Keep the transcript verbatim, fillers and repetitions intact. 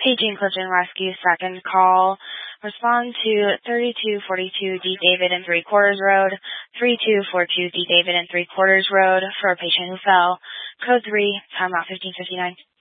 Paging Clifton Rescue, second call. Respond to thirty-two forty-two D David and Three Quarters Road, thirty-two forty-two D David and Three Quarters Road for a patient who fell. Code three, timeout fifteen fifty-nine.